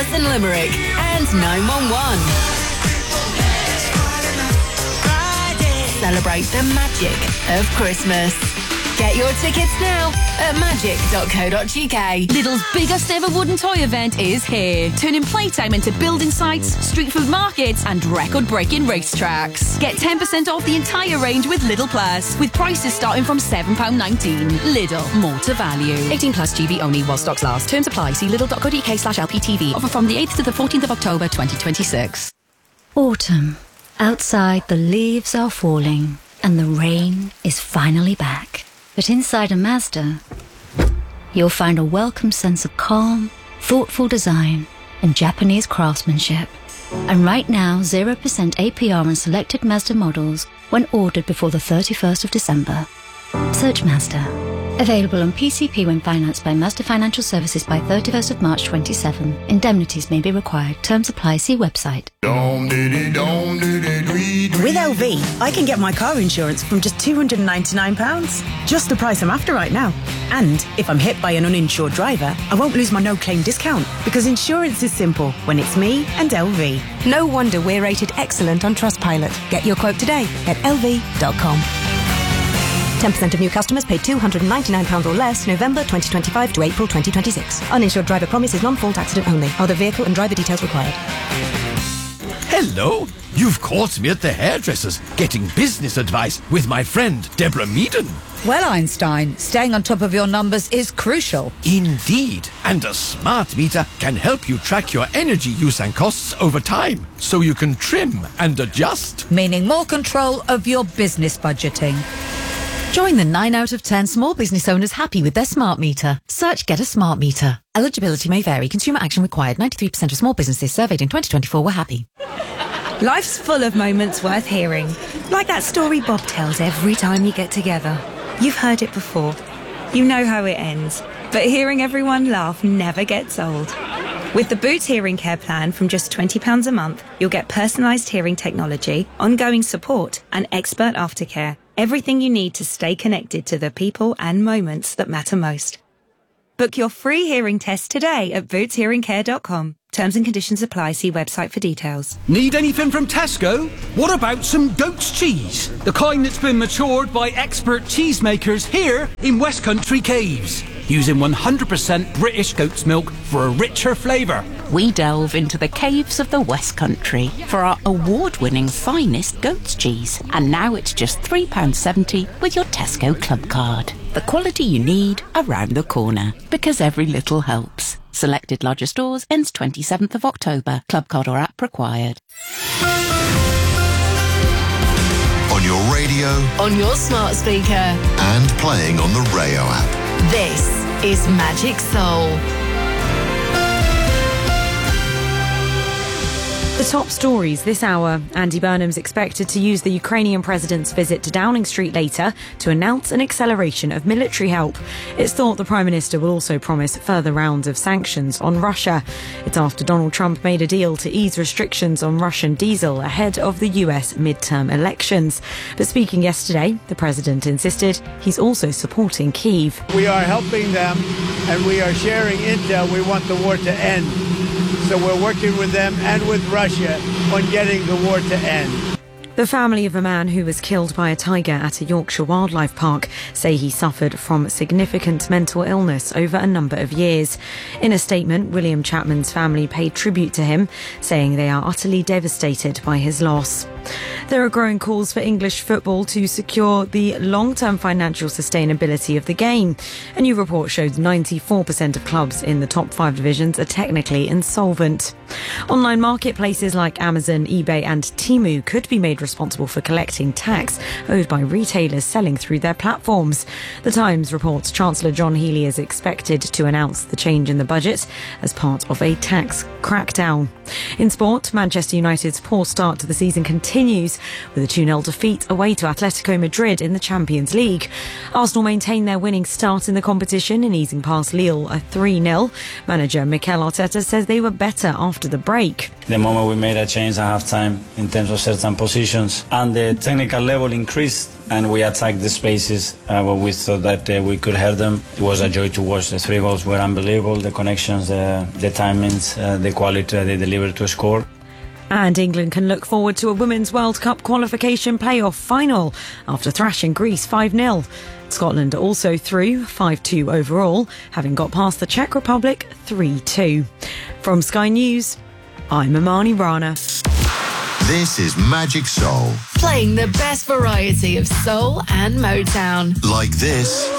Lewis and Limerick, and 911. Celebrate the magic of Christmas. Get your tickets now at magic.co.uk. Lidl's biggest ever wooden toy event is here, turning playtime into building sites, street food markets and record-breaking racetracks. Get 10% off the entire range with Lidl Plus, with prices starting from £7.19. Lidl, more to value. 18 plus GB only while stocks last. Terms apply. See lidl.co.uk/LPTV. Offer from the 8th to the 14th of October 2026. Autumn. Outside, the leaves are falling and the rain is finally back. But inside a Mazda, you'll find a welcome sense of calm, thoughtful design, and Japanese craftsmanship. And right now, 0% APR on selected Mazda models when ordered before the 31st of December. Search Mazda. Available on PCP when financed by Mazda Financial Services by 31st of March 27. Indemnities may be required. Terms apply. See website. With LV, I can get my car insurance from just £299. Just the price I'm after right now. And if I'm hit by an uninsured driver, I won't lose my no-claim discount, because insurance is simple when it's me and LV. No wonder we're rated excellent on Trustpilot. Get your quote today at lv.com. 10% of new customers paid £299 or less November 2025 to April 2026. Uninsured driver promise is non-fault accident only. Other vehicle and driver details required. Hello. You've caught me at the hairdresser's getting business advice with my friend Deborah Meaden. Well, Einstein, staying on top of your numbers is crucial. Indeed. And a smart meter can help you track your energy use and costs over time, so you can trim and adjust. Meaning more control of your business budgeting. Join the 9 out of 10 small business owners happy with their smart meter. Search Get a Smart Meter. Eligibility may vary. Consumer action required. 93% of small businesses surveyed in 2024 were happy. Life's full of moments worth hearing. Like that story Bob tells every time you get together. You've heard it before. You know how it ends. But hearing everyone laugh never gets old. With the Boots Hearing Care plan from just £20 a month, you'll get personalised hearing technology, ongoing support and expert aftercare. Everything you need to stay connected to the people and moments that matter most. Book your free hearing test today at bootshearingcare.com. Terms and conditions apply. See website for details. Need anything from Tesco? What about some goat's cheese? The kind that's been matured by expert cheesemakers here in West Country Caves, using 100% British goat's milk for a richer flavour. We delve into the caves of the West Country for our award-winning finest goat's cheese. And now it's just £3.70 with your Tesco Club card. The quality you need around the corner, because every little helps. Selected larger stores ends 27th of October. Club card or app required. On your radio, On your smart speaker, and playing on the Rayo app. this is Magic Soul. The top stories this hour. Andy Burnham's expected to use the Ukrainian president's visit to Downing Street later to announce an acceleration of military help. It's thought the Prime Minister will also promise further rounds of sanctions on Russia. It's after Donald Trump made a deal to ease restrictions on Russian diesel ahead of the US midterm elections. But speaking yesterday, the president insisted he's also supporting Kyiv. We are helping them and we are sharing intel. We want the war to end. So we're working with them and with Russia on getting the war to end. The family of a man who was killed by a tiger at a Yorkshire wildlife park say he suffered from significant mental illness over a number of years. In a statement, William Chapman's family paid tribute to him, saying they are utterly devastated by his loss. There are growing calls for English football to secure the long-term financial sustainability of the game. A new report showed 94% of clubs in the top 5 divisions are technically insolvent. Online marketplaces like Amazon, eBay and Temu could be made responsible for collecting tax owed by retailers selling through their platforms. The Times reports Chancellor John Healey is expected to announce the change in the budget as part of a tax crackdown. In sport, Manchester United's poor start to the season continues continues with a 2-0 defeat away to Atletico Madrid in the Champions League. Arsenal maintained their winning start in the competition in easing past Lille a 3-0. Manager Mikel Arteta says they were better after the break. The moment we made a change at half-time in terms of certain positions and the technical level increased and we attacked the spaces where we thought that we could hurt them. It was a joy to watch. The 3 goals were unbelievable. The connections, the timings, the quality they delivered to score. And England can look forward to a Women's World Cup qualification playoff final after thrashing Greece 5-0. Scotland also through 5-2 overall, having got past the Czech Republic 3-2. From Sky News, I'm Amani Rana. This is Magic Soul. Playing the best variety of soul and Motown. Like this.